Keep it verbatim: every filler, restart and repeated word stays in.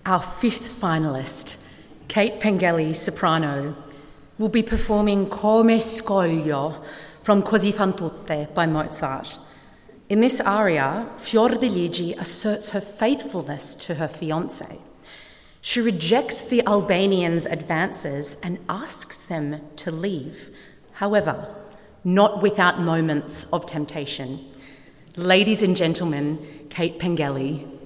Our fifth finalist, Kate Pengelly, soprano, will be performing Come Scoglio from Così fan tutte by Mozart. In this aria, Fiordiligi asserts her faithfulness to her fiancé. She rejects the Albanians' advances and asks them to leave, however, not without moments of temptation. Ladies and gentlemen, Kate Pengelly.